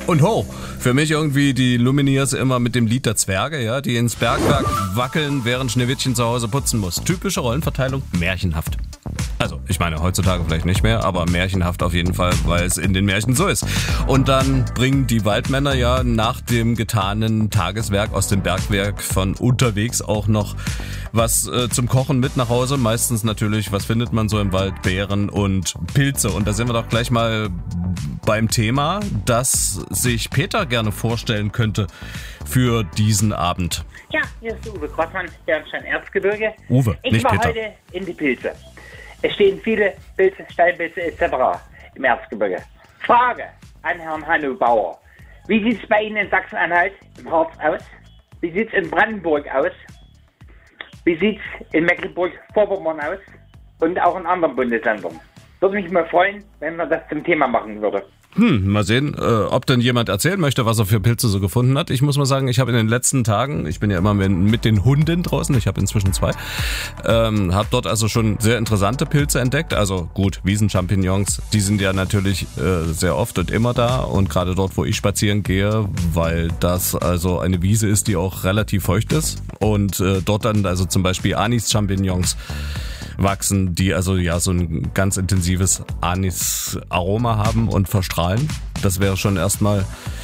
Und ho, für mich irgendwie die Lumineers immer mit dem Lied der Zwerge, ja, die ins Bergwerk wackeln, während Schneewittchen zu Hause putzen muss. Typische Rollenverteilung, märchenhaft. Also, ich meine, heutzutage vielleicht nicht mehr, aber märchenhaft auf jeden Fall, weil es in den Märchen so ist. Und dann bringen die Waldmänner ja nach dem getanen Tageswerk aus dem Bergwerk von unterwegs auch noch was zum Kochen mit nach Hause. Meistens natürlich, was findet man so im Wald? Beeren und Pilze. Und da sind wir doch gleich mal beim Thema, das sich Peter gerne vorstellen könnte für diesen Abend. Ja, hier ist Uwe Grossmann, Bernstein-Erzgebirge. Uwe, nicht Peter. Ich war heute in die Pilze. Es stehen viele Pilze, Steinpilze etc. im Erzgebirge. Frage an Herrn Hanno Bauer. Wie sieht es bei Ihnen in Sachsen-Anhalt, im Harz aus? Wie sieht es in Brandenburg aus? Wie sieht es in Mecklenburg-Vorpommern aus? Und auch in anderen Bundesländern. Würde mich mal freuen, wenn man das zum Thema machen würde. Mal sehen, ob denn jemand erzählen möchte, was er für Pilze so gefunden hat. Ich muss mal sagen, ich habe in den letzten Tagen, ich bin ja immer mit den Hunden draußen, ich habe inzwischen 2, habe dort also schon sehr interessante Pilze entdeckt. Also gut, Wiesenchampignons, die sind ja natürlich sehr oft und immer da und gerade dort, wo ich spazieren gehe, weil das also eine Wiese ist, die auch relativ feucht ist und dort dann also zum Beispiel Anis-Champignons wachsen, die also ja so ein ganz intensives Anis-Aroma haben und verstrahlen. Das wäre schon erstmal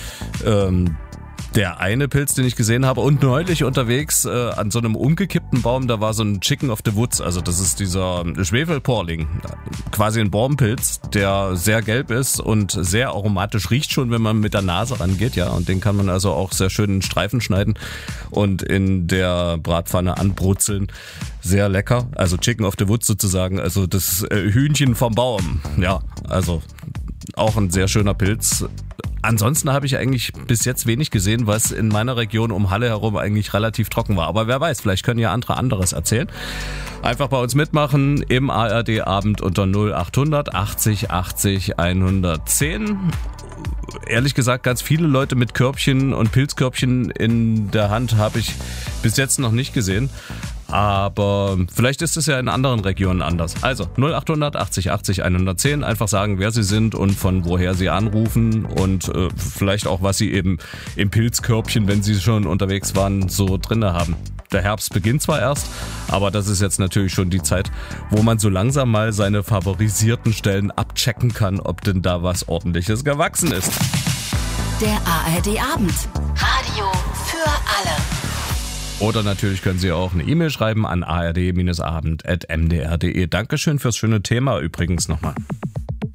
der eine Pilz, den ich gesehen habe. Und neulich unterwegs an so einem umgekippten Baum, da war so ein Chicken of the Woods. Also das ist dieser Schwefelporling. Quasi ein Baumpilz, der sehr gelb ist und sehr aromatisch riecht schon, wenn man mit der Nase rangeht. Ja, und den kann man also auch sehr schön in Streifen schneiden und in der Bratpfanne anbrutzeln. Sehr lecker. Also Chicken of the Woods sozusagen. Also das Hühnchen vom Baum. Ja, also auch ein sehr schöner Pilz. Ansonsten habe ich eigentlich bis jetzt wenig gesehen, was in meiner Region um Halle herum eigentlich relativ trocken war. Aber wer weiß, vielleicht können ja andere anderes erzählen. Einfach bei uns mitmachen im ARD-Abend unter 0800 80 80 110. Ehrlich gesagt, ganz viele Leute mit Körbchen und Pilzkörbchen in der Hand habe ich bis jetzt noch nicht gesehen. Aber vielleicht ist es ja in anderen Regionen anders. Also 0800 80 80 110, einfach sagen, wer Sie sind und von woher Sie anrufen und vielleicht auch, was Sie eben im Pilzkörbchen, wenn Sie schon unterwegs waren, so drinne haben. Der Herbst beginnt zwar erst, aber das ist jetzt natürlich schon die Zeit, wo man so langsam mal seine favorisierten Stellen abchecken kann, ob denn da was Ordentliches gewachsen ist. Der ARD-Abend. Radio für alle. Oder natürlich können Sie auch eine E-Mail schreiben an ard-abend@mdr.de. Dankeschön fürs schöne Thema übrigens nochmal.